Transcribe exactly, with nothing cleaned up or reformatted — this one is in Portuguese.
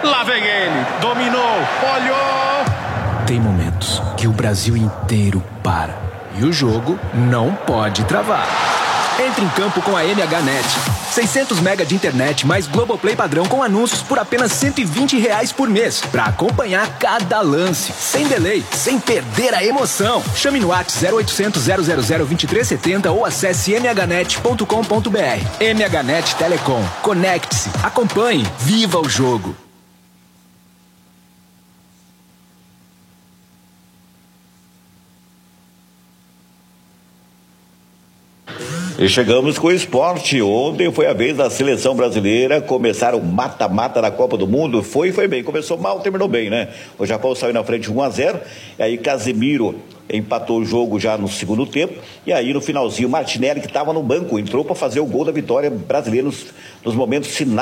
Lá vem ele, dominou, olhou. Tem momentos que o Brasil inteiro para e o jogo não pode travar. Entre em campo com a M H Net. seiscentos mega de internet mais Globoplay padrão com anúncios por apenas cento e vinte reais por mês. Pra acompanhar cada lance, sem delay, sem perder a emoção. Chame no WhatsApp zero oitocentos, zero zero zero, vinte e três setenta ou acesse m h net ponto com ponto b r. M H Net Telecom. Conecte-se, acompanhe, viva o jogo. E chegamos com o esporte. Ontem foi a vez da seleção brasileira começar o mata-mata da Copa do Mundo. Foi foi bem. Começou mal, terminou bem, né? O Japão saiu na frente um a zero. E aí Casemiro empatou o jogo já no segundo tempo. E aí no finalzinho, Martinelli, que estava no banco, entrou para fazer o gol da vitória brasileira nos, nos momentos finais.